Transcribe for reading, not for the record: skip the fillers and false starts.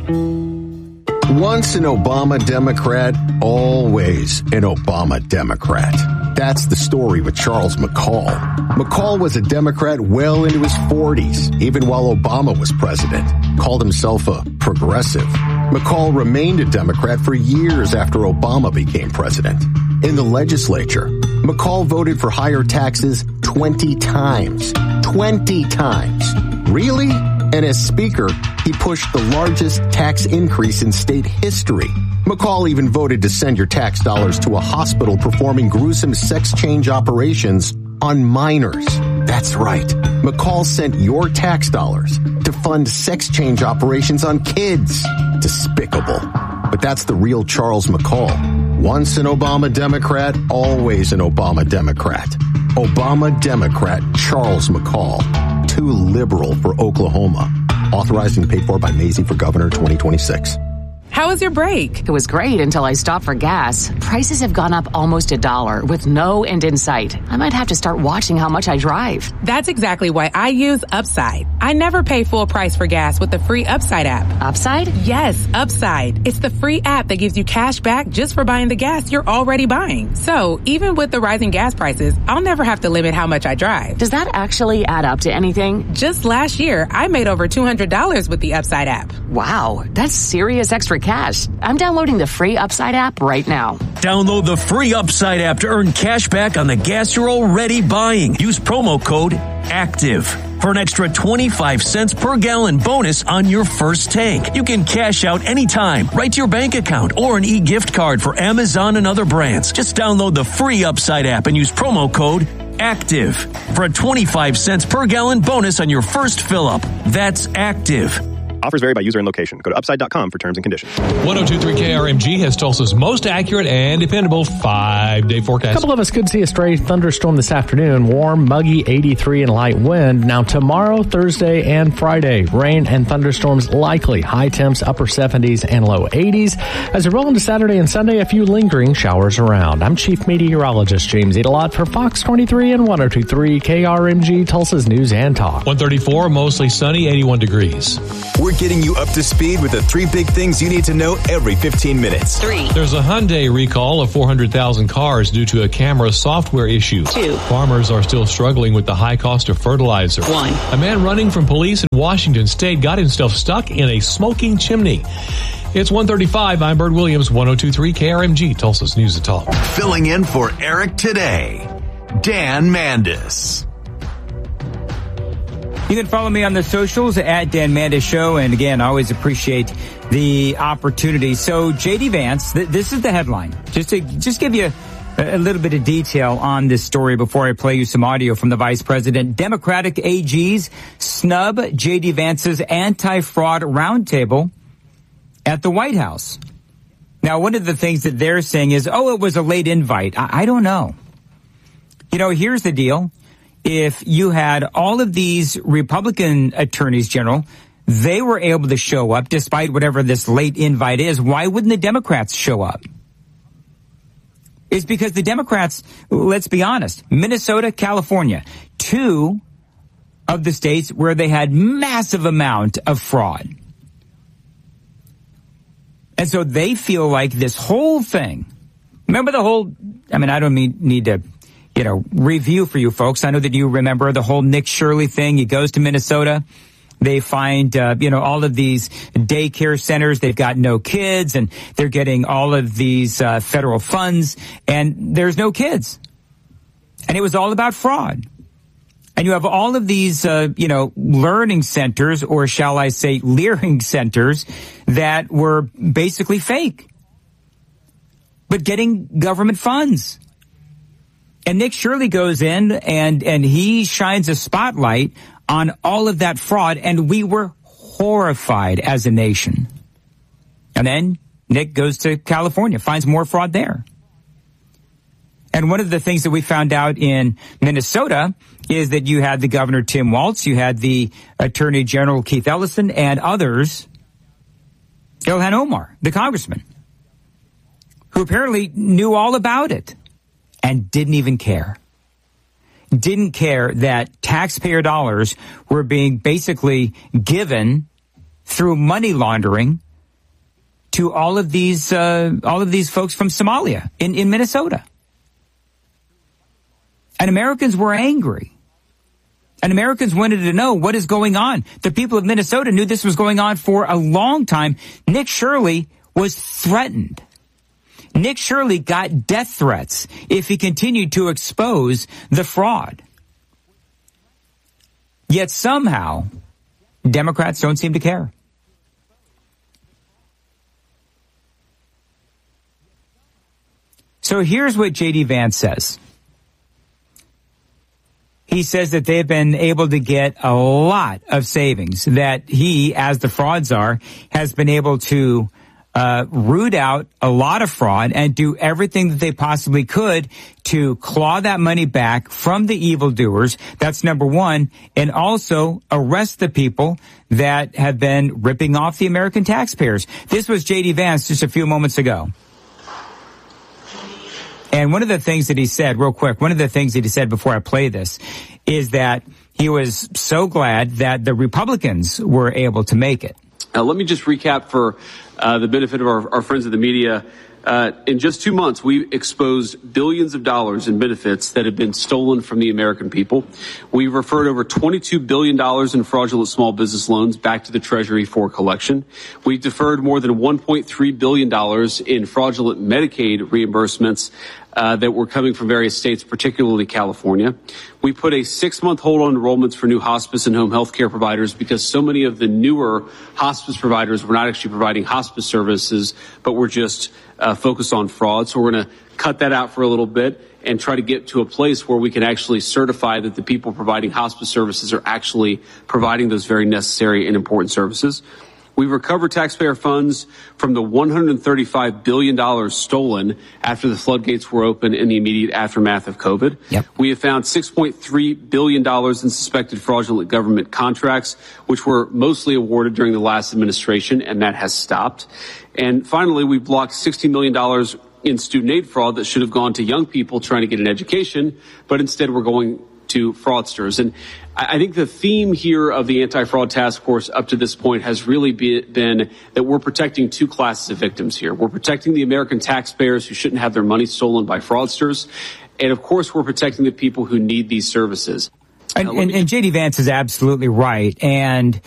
Once an Obama Democrat, always an Obama Democrat. That's the story with Charles McCall. McCall was a Democrat well into his 40s, even while Obama was president. Called himself a progressive. McCall remained a Democrat for years after Obama became president. In the legislature, McCall voted for higher taxes 20 times. 20 times. Really? And as Speaker, he pushed the largest tax increase in state history. McCall even voted to send your tax dollars to a hospital performing gruesome sex change operations on minors. That's right. McCall sent your tax dollars to fund sex change operations on kids. Despicable. But that's the real Charles McCall. Once an Obama Democrat, always an Obama Democrat. Obama Democrat Charles McCall. Too liberal for Oklahoma. Authorized and paid for by Mazie for Governor 2026. How was your break? It was great until I stopped for gas. Prices have gone up almost $1 with no end in sight. I might have to start watching how much I drive. That's exactly why I use Upside. I never pay full price for gas with the free Upside app. Upside? Yes, Upside. It's the free app that gives you cash back just for buying the gas you're already buying. So even with the rising gas prices, I'll never have to limit how much I drive. Does that actually add up to anything? Just last year, I made over $200 with the Upside app. Wow, that's serious extra cash. I'm downloading the free Upside app right now. Download the free Upside app to earn cash back on the gas you're already buying. Use promo code ACTIVE for an extra 25 cents per gallon bonus on your first tank. You can cash out anytime, right to your bank account, or an e-gift card for Amazon and other brands. Just download the free Upside app and use promo code ACTIVE for a 25 cents per gallon bonus on your first fill-up. That's ACTIVE. Offers vary by user and location. Go to upside.com for terms and conditions. 102.3 KRMG has Tulsa's most accurate and dependable 5-day forecast. A couple of us could see a stray thunderstorm this afternoon. Warm, muggy, 83 and light wind. Now tomorrow, Thursday, and Friday, rain and thunderstorms likely. High temps, upper 70s and low 80s. As we roll into Saturday and Sunday, a few lingering showers around. I'm Chief Meteorologist James Edelot for Fox 23 and 102.3 KRMG, Tulsa's News and Talk. 134, mostly sunny, 81 degrees. We're getting you up to speed with the 3 big things you need to know every 15 minutes. 3. There's a Hyundai recall of 400,000 cars due to a camera software issue. 2. Farmers are still struggling with the high cost of fertilizer. 1. A man running from police in Washington State got himself stuck in a smoking chimney. It's 1:35. I'm Bert Williams, 102.3 KRMG, Tulsa's News and Talk. Filling in for Eric today, Dan Mandis. You can follow me on the socials at Dan Mandis Show. And again, I always appreciate the opportunity. So J.D. Vance, this is the headline. Just to give you a little bit of detail on this story before I play you some audio from the vice president. Democratic AGs snub J.D. Vance's anti-fraud roundtable at the White House. Now, one of the things that they're saying is, it was a late invite. I don't know. Here's the deal. If you had all of these Republican attorneys general, they were able to show up despite whatever this late invite is. Why wouldn't the Democrats show up? It's because the Democrats, let's be honest, Minnesota, California, 2 of the states where they had massive amount of fraud. And so they feel like this whole thing, remember the whole, I don't need to review for you folks. I know that you remember the whole Nick Shirley thing. He goes to Minnesota. They find, all of these daycare centers. They've got no kids and they're getting all of these federal funds and there's no kids. And it was all about fraud. And you have all of these, learning centers, or shall I say leering centers that were basically fake, but getting government funds. And Nick Shirley goes in and he shines a spotlight on all of that fraud, and we were horrified as a nation. And then Nick goes to California, finds more fraud there. And one of the things that we found out in Minnesota is that you had the Governor Tim Walz, you had the Attorney General Keith Ellison, and others, Ilhan Omar, the congressman, who apparently knew all about it. And didn't even care. Didn't care that taxpayer dollars were being basically given through money laundering to all of these folks from Somalia in Minnesota. And Americans were angry. And Americans wanted to know what is going on. The people of Minnesota knew this was going on for a long time. Nick Shirley was threatened. Nick Shirley got death threats if he continued to expose the fraud. Yet somehow, Democrats don't seem to care. So here's what J.D. Vance says. He says that they've been able to get a lot of savings, that he, as the fraud czar, has been able to root out a lot of fraud and do everything that they possibly could to claw that money back from the evildoers. That's number one. And also arrest the people that have been ripping off the American taxpayers. This was J.D. Vance just a few moments ago. And one of the things that he said, real quick, one of the things that he said before I play this is that he was so glad that the Republicans were able to make it. Let me just recap for the benefit of our friends in the media. In just 2 months, we exposed billions of dollars in benefits that have been stolen from the American people. We've referred over $22 billion in fraudulent small business loans back to the Treasury for collection. We've deferred more than $1.3 billion in fraudulent Medicaid reimbursements that were coming from various states, particularly California. We put a 6-month hold on enrollments for new hospice and home health care providers because so many of the newer hospice providers were not actually providing hospice services, but were just focused on fraud. So we're going to cut that out for a little bit and try to get to a place where we can actually certify that the people providing hospice services are actually providing those very necessary and important services. We've recovered taxpayer funds from the $135 billion stolen after the floodgates were open in the immediate aftermath of COVID. Yep. We have found $6.3 billion in suspected fraudulent government contracts, which were mostly awarded during the last administration, and that has stopped. And finally, we blocked $60 million in student aid fraud that should have gone to young people trying to get an education, but instead we're going to fraudsters. And I think the theme here of the anti-fraud task force up to this point has really been that we're protecting two classes of victims here. We're protecting the American taxpayers who shouldn't have their money stolen by fraudsters. And of course, we're protecting the people who need these services. And J.D. Vance is absolutely right. And